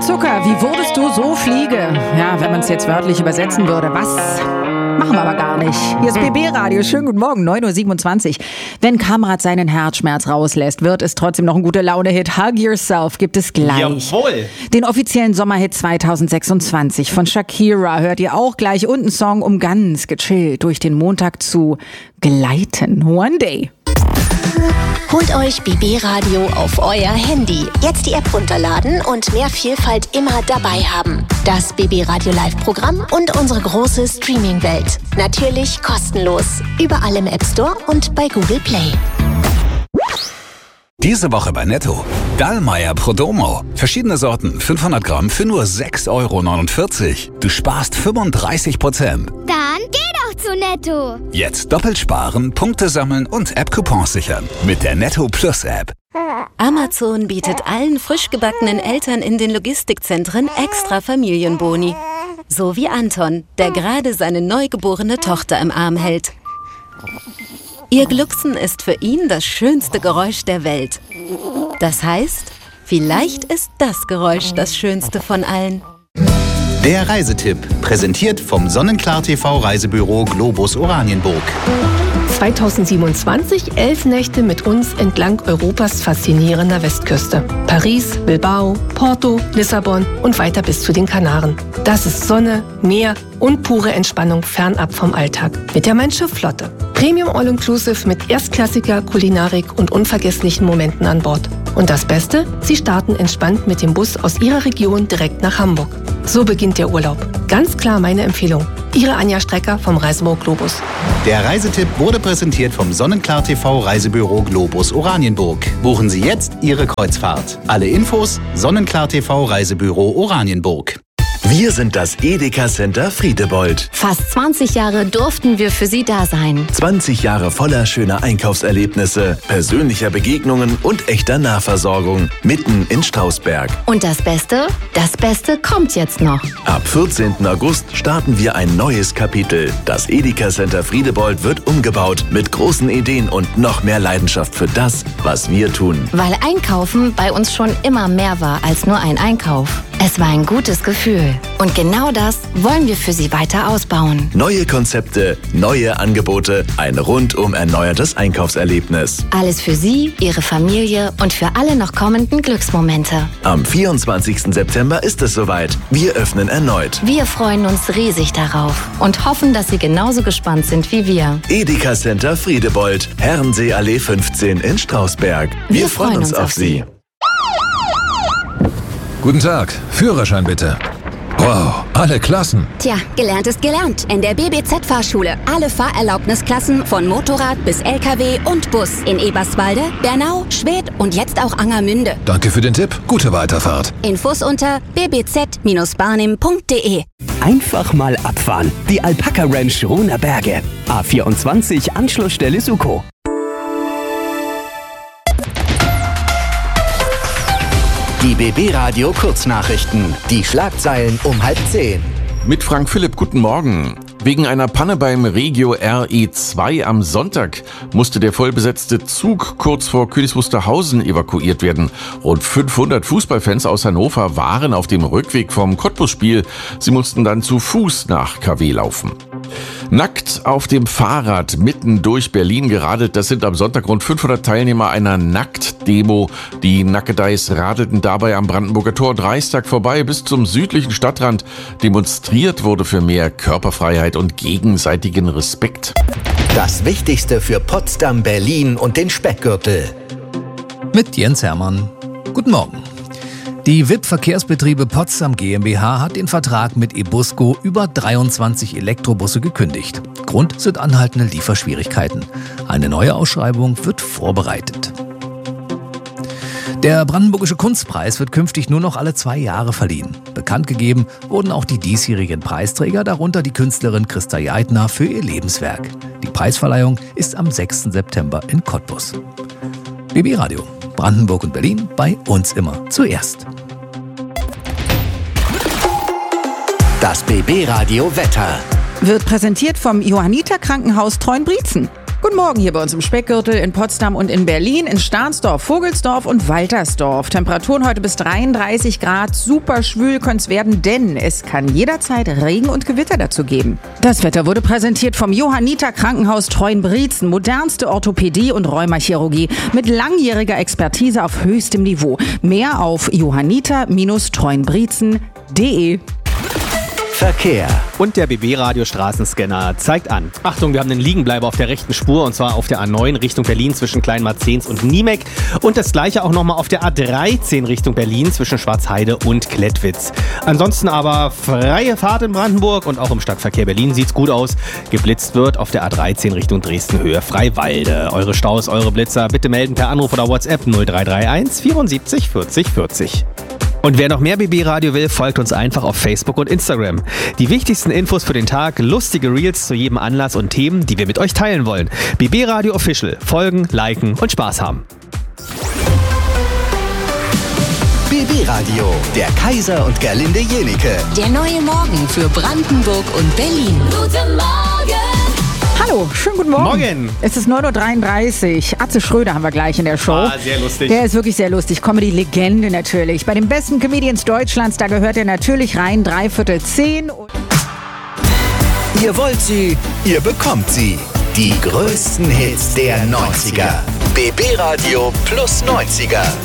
Zucker, wie wurdest du so Fliege? Ja, wenn man es jetzt wörtlich übersetzen würde, was? Machen wir aber gar nicht. Hier ist BB Radio. Schönen guten Morgen, 9.27 Uhr. Wenn Kamrat seinen Herzschmerz rauslässt, wird es trotzdem noch ein guter Laune-Hit. Hug Yourself gibt es gleich. Jawohl. Den offiziellen Sommerhit 2026 von Shakira hört ihr auch gleich. Und einen Song, um ganz gechillt durch den Montag zu gleiten. One Day. Holt euch BB Radio auf euer Handy. Jetzt die App runterladen und mehr Vielfalt immer dabei haben. Das BB Radio Live-Programm und unsere große Streaming-Welt. Natürlich kostenlos. Überall im App Store und bei Google Play. Diese Woche bei Netto. Dallmayr Prodomo. Verschiedene Sorten, 500 Gramm für nur 6,49 €. Du sparst 35%. Dann geh doch zu Netto. Jetzt doppelt sparen, Punkte sammeln und App-Coupons sichern. Mit der Netto Plus App. Amazon bietet allen frisch gebackenen Eltern in den Logistikzentren extra Familienboni. So wie Anton, der gerade seine neugeborene Tochter im Arm hält. Ihr Glucksen ist für ihn das schönste Geräusch der Welt. Das heißt, vielleicht ist das Geräusch das schönste von allen. Der Reisetipp, präsentiert vom Sonnenklar TV Reisebüro Globus Oranienburg. 2027 11 Nächte mit uns entlang Europas faszinierender Westküste. Paris, Bilbao, Porto, Lissabon und weiter bis zu den Kanaren. Das ist Sonne, Meer und pure Entspannung fernab vom Alltag. Mit der Mein-Schiff-Flotte. Premium All-Inclusive mit erstklassiger Kulinarik und unvergesslichen Momenten an Bord. Und das Beste? Sie starten entspannt mit dem Bus aus Ihrer Region direkt nach Hamburg. So beginnt der Urlaub. Ganz klar meine Empfehlung. Ihre Anja Strecker vom Reisebüro Globus. Der Reisetipp wurde präsentiert vom Sonnenklar TV Reisebüro Globus Oranienburg. Buchen Sie jetzt Ihre Kreuzfahrt. Alle Infos Sonnenklar TV Reisebüro Oranienburg. Wir sind das Edeka Center Friedebold. Fast 20 Jahre durften wir für Sie da sein. 20 Jahre voller schöner Einkaufserlebnisse, persönlicher Begegnungen und echter Nahversorgung. Mitten in Strausberg. Und das Beste kommt jetzt noch. Ab 14. August starten wir ein neues Kapitel. Das Edeka Center Friedebold wird umgebaut mit großen Ideen und noch mehr Leidenschaft für das, was wir tun. Weil Einkaufen bei uns schon immer mehr war als nur ein Einkauf. Es war ein gutes Gefühl. Und genau das wollen wir für Sie weiter ausbauen. Neue Konzepte, neue Angebote, ein rundum erneuertes Einkaufserlebnis. Alles für Sie, Ihre Familie und für alle noch kommenden Glücksmomente. Am 24. September ist es soweit. Wir öffnen erneut. Wir freuen uns riesig darauf und hoffen, dass Sie genauso gespannt sind wie wir. Edeka Center Friedebold, Herrensee-Allee 15 in Strausberg. Wir freuen uns auf Sie. Guten Tag, Führerschein bitte. Wow, alle Klassen. Tja, gelernt ist gelernt. In der BBZ-Fahrschule. Alle Fahrerlaubnisklassen von Motorrad bis LKW und Bus. In Eberswalde, Bernau, Schwedt und jetzt auch Angermünde. Danke für den Tipp. Gute Weiterfahrt. Infos unter bbz-barnim.de. Einfach mal abfahren. Die Alpaka Ranch Ruhner Berge. A24 Anschlussstelle Suko. Die BB Radio Kurznachrichten. Die Schlagzeilen um 9:30. Mit Frank Philipp, guten Morgen. Wegen einer Panne beim Regio RE2 am Sonntag musste der vollbesetzte Zug kurz vor Königs Wusterhausen evakuiert werden. Rund 500 Fußballfans aus Hannover waren auf dem Rückweg vom Cottbus-Spiel. Sie mussten dann zu Fuß nach KW laufen. Nackt auf dem Fahrrad mitten durch Berlin geradelt, das sind am Sonntag rund 500 Teilnehmer einer Nackt-Demo. Die Nackedeis radelten dabei am Brandenburger Tor dreistig vorbei bis zum südlichen Stadtrand. Demonstriert wurde für mehr Körperfreiheit und gegenseitigen Respekt. Das Wichtigste für Potsdam, Berlin und den Speckgürtel. Mit Jens Hermann. Guten Morgen. Die WIP-Verkehrsbetriebe Potsdam GmbH hat den Vertrag mit Ebusco über 23 Elektrobusse gekündigt. Grund sind anhaltende Lieferschwierigkeiten. Eine neue Ausschreibung wird vorbereitet. Der Brandenburgische Kunstpreis wird künftig nur noch alle 2 Jahre verliehen. Bekannt gegeben wurden auch die diesjährigen Preisträger, darunter die Künstlerin Christa Jaidner für ihr Lebenswerk. Die Preisverleihung ist am 6. September in Cottbus. BB Radio, Brandenburg und Berlin, bei uns immer zuerst. Das BB Radio Wetter wird präsentiert vom Johanniter Krankenhaus Treuenbrietzen. Guten Morgen hier bei uns im Speckgürtel in Potsdam und in Berlin, in Stahnsdorf, Vogelsdorf und Waltersdorf. Temperaturen heute bis 33 Grad, super schwül könnte es werden, denn es kann jederzeit Regen und Gewitter dazu geben. Das Wetter wurde präsentiert vom Johanniter Krankenhaus Treuenbrietzen, modernste Orthopädie und Rheumachirurgie mit langjähriger Expertise auf höchstem Niveau. Mehr auf johanniter-treuenbrietzen.de. Verkehr. Und der BB-Radio Straßenscanner zeigt an. Achtung, wir haben einen Liegenbleiber auf der rechten Spur und zwar auf der A9 Richtung Berlin zwischen Kleinmarzens und Niemek und das gleiche auch nochmal auf der A13 Richtung Berlin zwischen Schwarzheide und Klettwitz. Ansonsten aber freie Fahrt in Brandenburg und auch im Stadtverkehr Berlin sieht's gut aus. Geblitzt wird auf der A13 Richtung Dresden Höhe Freiwalde. Eure Staus, eure Blitzer bitte melden per Anruf oder WhatsApp 0331 74 40 40. Und wer noch mehr BB-Radio will, folgt uns einfach auf Facebook und Instagram. Die wichtigsten Infos für den Tag, lustige Reels zu jedem Anlass und Themen, die wir mit euch teilen wollen. BB-Radio Official. Folgen, liken und Spaß haben. BB-Radio, der Kaiser und Gerlinde Jenike. Der neue Morgen für Brandenburg und Berlin. Guten Morgen! Hallo, schönen guten Morgen. Morgen. Es ist 9.33 Uhr. Atze Schröder haben wir gleich in der Show. Ah, sehr lustig. Der ist wirklich sehr lustig. Comedy-Legende natürlich. Bei den besten Comedians Deutschlands, da gehört er natürlich rein. 9:45. Ihr wollt sie, ihr bekommt sie. Die größten Hits der 90er. BB-Radio plus 90er.